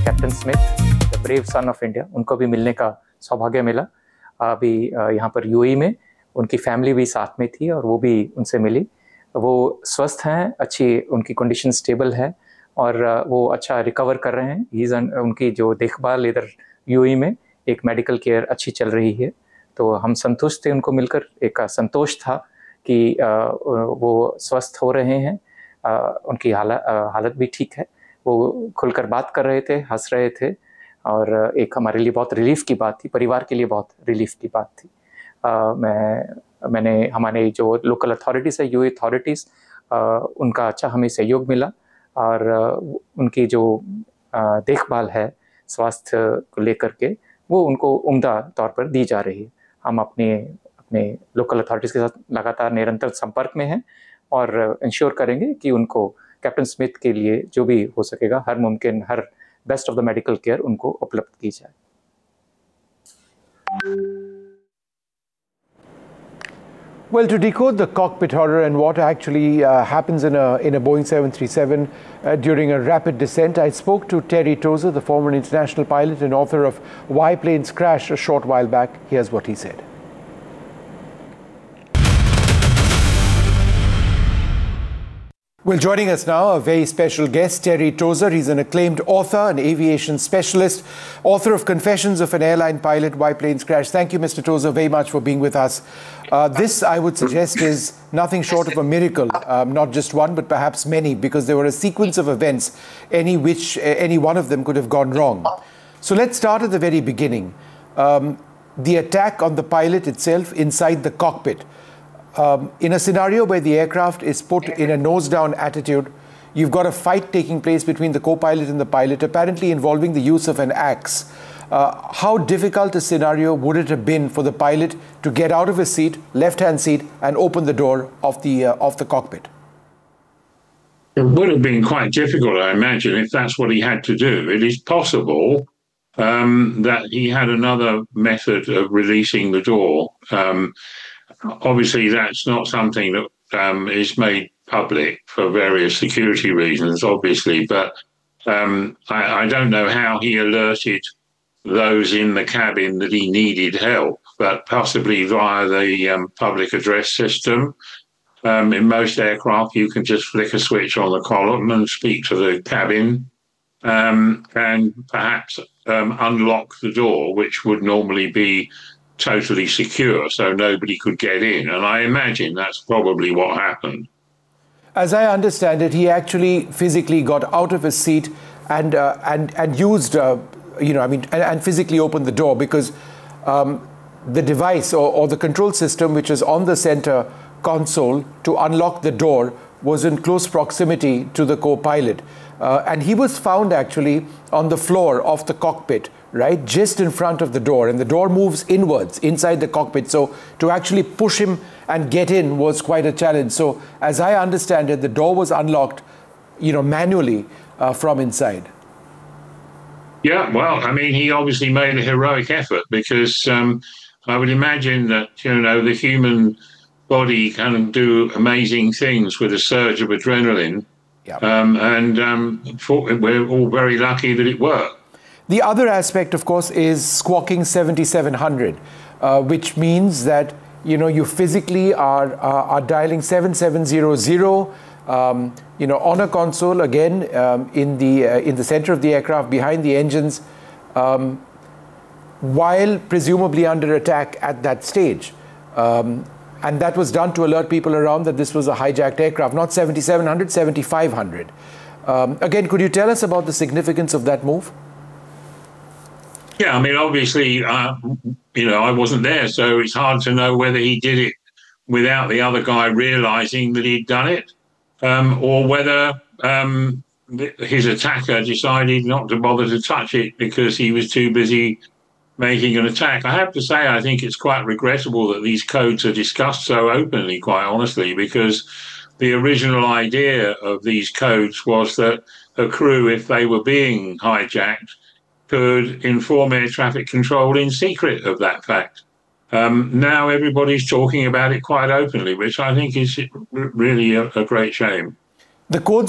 Captain Smith, the brave son of India, उनको भी मिलने का सौभाग्य मिला। अभी यहाँ पर यूएई में उनकी फैमिली भी साथ में थी और वो भी उनसे मिली। वो स्वस्थ हैं, अच्छी उनकी कंडीशन स्टेबल है और वो अच्छा रिकवर कर रहे हैं। उनकी जो देखभाल इधर यूएई में एक मेडिकल केयर अच्छी चल रही है, तो हम संतुष्ट थे उनको मिलकर। एक संतोष था कि वो स्वस्थ हो रहे हैं, उनकी हालत भी ठीक है। वो खुलकर बात कर रहे थे, हंस रहे थे और एक हमारे लिए बहुत रिलीफ की बात थी, परिवार के लिए बहुत रिलीफ की बात थी। मैंने हमारे जो लोकल अथॉरिटीज़ है, यूएई अथॉरिटीज़, उनका अच्छा हमें सहयोग मिला और उनकी जो देखभाल है स्वास्थ्य को लेकर के, वो उनको उम्दा तौर पर दी जा रही है। हम अपने लोकल अथॉरिटीज़ के साथ लगातार निरंतर संपर्क में हैं और इंश्योर करेंगे कि उनको कैप्टन स्मिथ के लिए जो भी हो सकेगा, हर मुमकिन, her best of the medical care उनको उपलब्ध की जाए। Well, to decode the cockpit horror and what actually happens in a Boeing 737 during a rapid descent, I spoke to Terry Tozer, the former international pilot and author of Why Planes Crash, a short while back. Here's what he said. Well, joining us now, a very special guest, Terry Tozer. He's an acclaimed author, an aviation specialist, author of Confessions of an Airline Pilot, Why Planes Crash. Thank you, Mr. Tozer, very much for being with us. This, I would suggest, is nothing short of a miracle, not just one, but perhaps many, because there were a sequence of events, any one of them could have gone wrong. So let's start at the very beginning. The attack on the pilot itself inside the cockpit. In a scenario where the aircraft is put in a nose-down attitude, you've got a fight taking place between the co-pilot and the pilot, apparently involving the use of an axe. How difficult a scenario would it have been for the pilot to get out of his seat, left-hand seat, and open the door of the cockpit? It would have been quite difficult, I imagine, if that's what he had to do. It is possible that he had another method of releasing the door. Obviously, that's not something that is made public for various security reasons, obviously, but I don't know how he alerted those in the cabin that he needed help, but possibly via the public address system. In most aircraft, you can just flick a switch on the column and speak to the cabin and perhaps unlock the door, which would normally be totally secure, so nobody could get in. And I imagine that's probably what happened. As I understand it, he actually physically got out of his seat and used, and physically opened the door, because the device or the control system, which is on the center console to unlock the door, was in close proximity to the co-pilot. And he was found actually on the floor of the cockpit, right, just in front of the door, and the door moves inwards inside the cockpit. So to actually push him and get in was quite a challenge. So as I understand it, the door was unlocked, manually from inside. Yeah, well, I mean, he obviously made a heroic effort, because I would imagine that, the human body can do amazing things with a surge of adrenaline. Yeah. We're all very lucky that it worked. The other aspect, of course, is squawking 7700, which means that you physically are dialing 7700, on a console, again, in the center of the aircraft, behind the engines, while presumably under attack at that stage. And that was done to alert people around that this was a hijacked aircraft, not 7700, 7500. Again, could you tell us about the significance of that move? Yeah, I mean, obviously, I wasn't there, so it's hard to know whether he did it without the other guy realizing that he'd done it, or whether his attacker decided not to bother to touch it because he was too busy making an attack. I have to say, I think it's quite regrettable that these codes are discussed so openly, quite honestly, because the original idea of these codes was that a crew, if they were being hijacked, could inform air traffic control in secret of that fact. Now everybody's talking about it quite openly, which I think is really a great shame. The codes